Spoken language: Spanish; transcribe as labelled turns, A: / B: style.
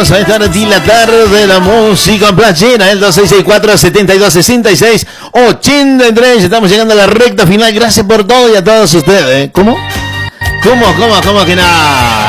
A: Vamos a estar dilatar de la música playera, el 2664-7266-83. Estamos llegando a la recta final. Gracias por todo y a todos ustedes. ¿Cómo que nada?